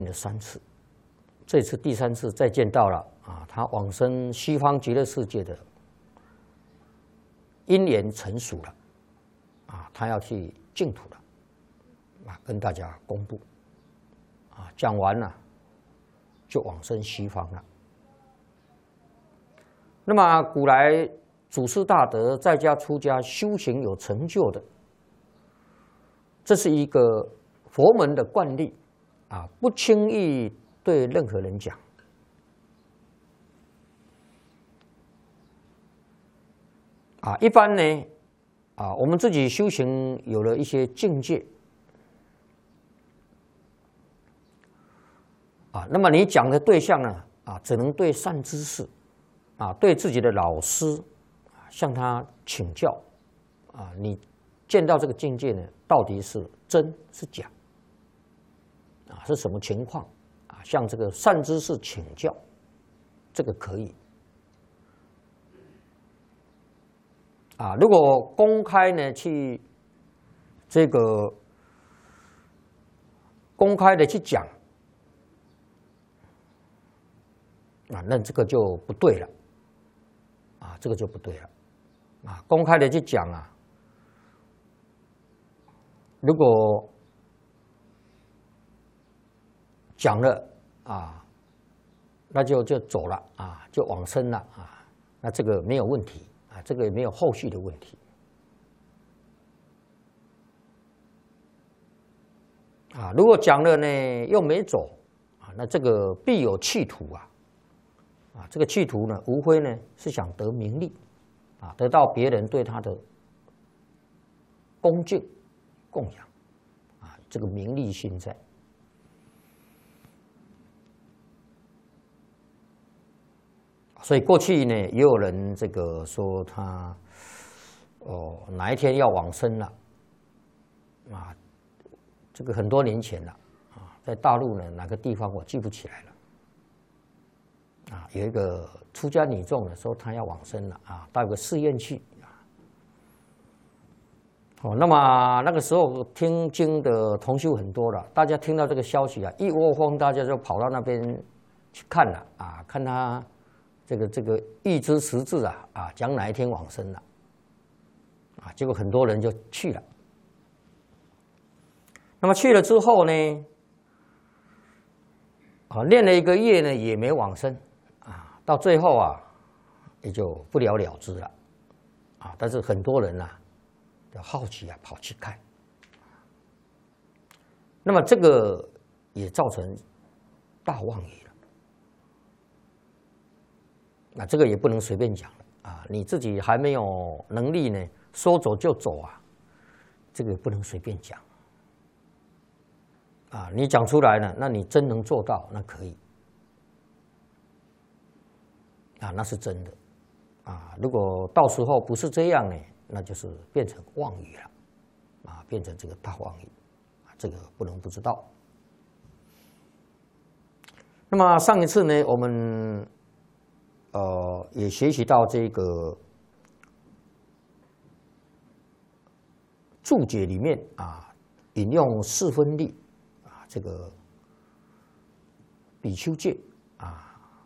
了3次，这次第3次再见到了啊，他往生西方极乐世界的因缘成熟了啊，他要去净土了啊，跟大家公布啊，讲完了就往生西方了。那么古来祖师大德在家出家修行有成就的，这是一个佛门的惯例啊，不轻易对任何人讲啊。一般呢啊，我们自己修行有了一些境界啊，那么你讲的对象呢啊，只能对善知识啊，对自己的老师向他请教啊，你见到这个境界呢，到底是真是假啊？是什么情况啊？向这个善知识请教，这个可以啊。如果公开呢去这个公开的去讲啊，那这个就不对了啊，这个就不对了啊。公开的去讲啊，如果讲了啊，那就走了啊，就往生了啊，那这个没有问题啊，这个也没有后续的问题啊。如果讲了呢又没走啊，那这个必有企图啊。啊，这个企图呢，无非呢是想得名利，啊，得到别人对他的恭敬、供养，啊，这个名利心在。所以过去呢，也有人这个说他，哪一天要往生了，啊，这个很多年前了，啊，在大陆呢哪个地方我记不起来了。啊，有一个出家女众呢，说她要往生了啊，到一个寺院去啊。哦，那么那个时候听经的同修很多了，大家听到这个消息啊，一窝蜂大家就跑到那边去看了啊，看他这个预知时至啊，讲哪一天往生了啊，结果很多人就去了。那么去了之后呢，啊，练了1个月呢，也没往生。到最后啊，也就不了了之了，啊！但是很多人啊，就好奇啊，跑去看。那么这个也造成大妄语了。那这个也不能随便讲了啊！你自己还没有能力呢，说走就走啊，这个不能随便讲。啊，你讲出来了，那你真能做到，那可以。啊，那是真的，啊，如果到时候不是这样呢，那就是变成妄语了，啊，变成这个大妄语，啊，这个不能不知道。那么上一次呢，我们也学习到这个注解里面啊，引用四分律啊，这个比丘戒啊。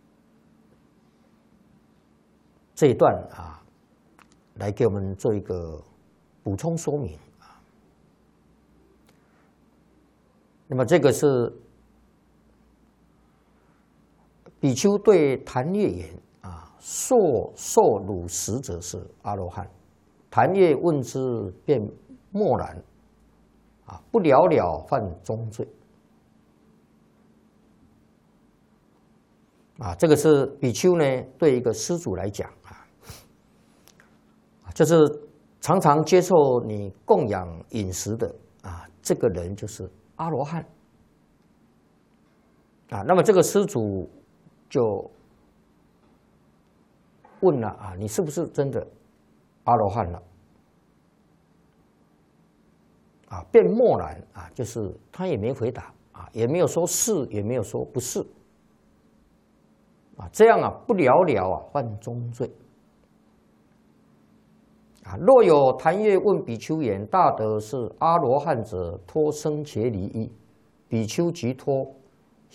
这一段啊，来给我们做一个补充说明啊。那么这个是比丘对檀越言啊，受辱实者是阿罗汉。檀越问之，便默然啊，不了了犯中罪啊。这个是比丘呢对一个施主来讲。就是常常接受你供养饮食的啊，这个人就是阿罗汉啊。那么这个施主就问了啊，你是不是真的阿罗汉了？啊，便默然啊，就是他也没回答啊，也没有说是，也没有说不是啊，这样啊不了了啊，犯中罪。啊，若有檀越问比丘言：大德是阿罗汉者，脱生伽离衣。比丘即脱，